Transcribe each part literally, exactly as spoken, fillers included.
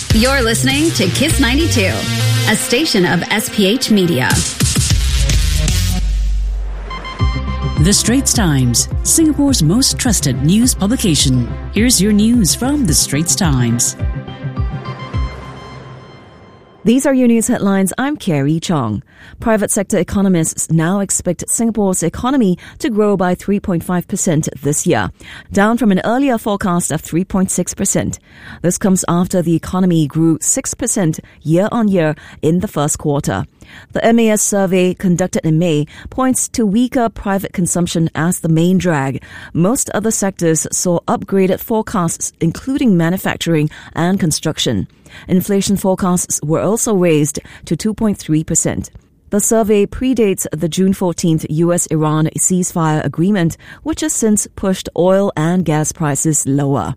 You're listening to Kiss ninety-two, a station of S P H Media. The Straits Times, Singapore's most trusted news publication. Here's your news from The Straits Times. These are your news headlines. I'm Carrie Chong. Private sector economists now expect Singapore's economy to grow by three point five percent this year, down from an earlier forecast of three point six percent. This comes after the economy grew six percent year-on-year in the first quarter. The M A S survey conducted in May points to weaker private consumption as the main drag. Most other sectors saw upgraded forecasts, including manufacturing and construction. Inflation forecasts were also raised to two point three percent. The survey predates the June fourteenth U S-Iran ceasefire agreement, which has since pushed oil and gas prices lower.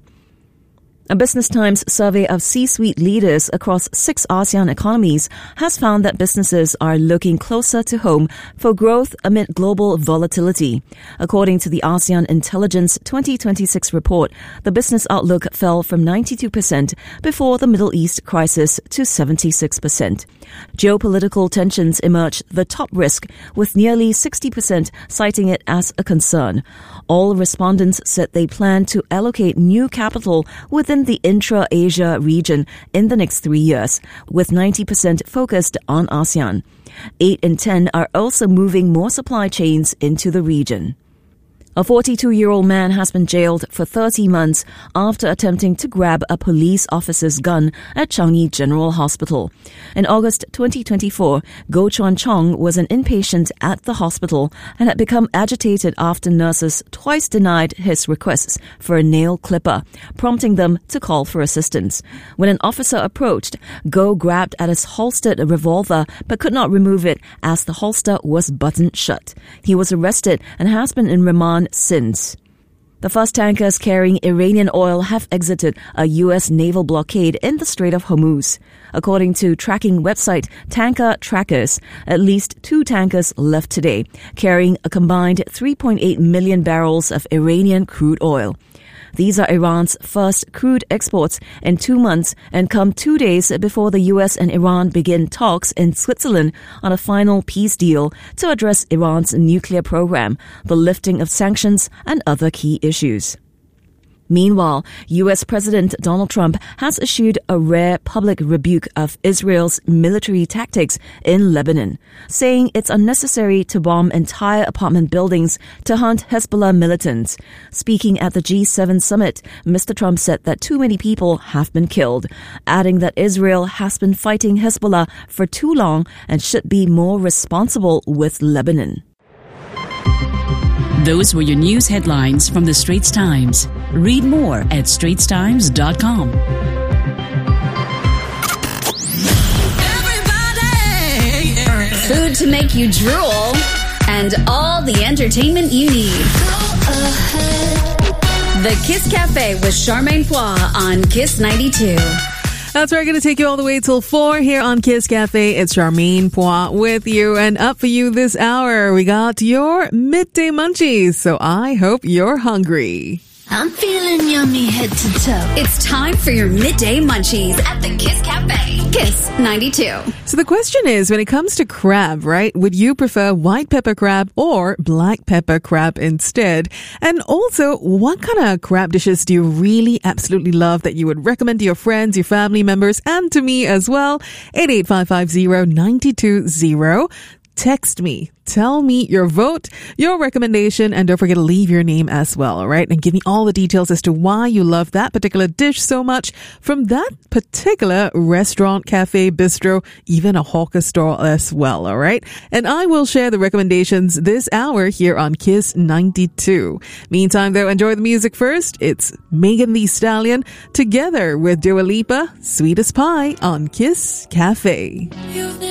A Business Times survey of C-suite leaders across six ASEAN economies has found that businesses are looking closer to home for growth amid global volatility. According to the ASEAN Intelligence twenty twenty-six report, the business outlook fell from ninety-two percent before the Middle East crisis to seventy-six percent. Geopolitical tensions emerged the top risk, with nearly sixty percent citing it as a concern. All respondents said they plan to allocate new capital within the intra-Asia region in the next three years, with ninety percent focused on ASEAN. Eight in ten are also moving more supply chains into the region. A forty-two-year-old man has been jailed for thirty months after attempting to grab a police officer's gun at Changi General Hospital. In August twenty twenty-four, Goh Chuan Chong was an inpatient at the hospital and had become agitated after nurses twice denied his requests for a nail clipper, prompting them to call for assistance. When an officer approached, Goh grabbed at his holstered revolver but could not remove it as the holster was buttoned shut. He was arrested and has been in remand since. The first tankers carrying Iranian oil have exited a U S naval blockade in the Strait of Hormuz. According to tracking website Tanker Trackers, at least two tankers left today, carrying a combined three point eight million barrels of Iranian crude oil. These are Iran's first crude exports in two months and come two days before the U S and Iran begin talks in Switzerland on a final peace deal to address Iran's nuclear program, the lifting of sanctions, and other key issues. Meanwhile, U S President Donald Trump has issued a rare public rebuke of Israel's military tactics in Lebanon, saying it's unnecessary to bomb entire apartment buildings to hunt Hezbollah militants. Speaking at the G seven summit, Mister Trump said that too many people have been killed, adding that Israel has been fighting Hezbollah for too long and should be more responsible with Lebanon. Those were your news headlines from The Straits Times. Read more at straits times dot com. Food to make you drool, and all the entertainment you need. The Kiss Cafe with Charmaine Pois on Kiss ninety-two. That's right, going to take you all the way till four here on Kiss Cafe. It's Charmaine Pois with you, and up for you this hour, we got your midday munchies. So I hope you're hungry. I'm feeling yummy head to toe. It's time for your midday munchies at the Kiss Cafe. Kiss ninety-two. So the question is, when it comes to crab, right, would you prefer white pepper crab or black pepper crab instead? And also, what kind of crab dishes do you really absolutely love that you would recommend to your friends, your family members, and to me as well? eight eight five five zero nine two zero. Text me. Tell me your vote, your recommendation, and don't forget to leave your name as well, all right? And give me all the details as to why you love that particular dish so much from that particular restaurant, cafe, bistro, even a hawker store as well, all right? And I will share the recommendations this hour here on Kiss ninety-two. Meantime, though, enjoy the music first. It's Megan Thee Stallion together with Dua Lipa, Sweet as Pie on Kiss Cafe. You've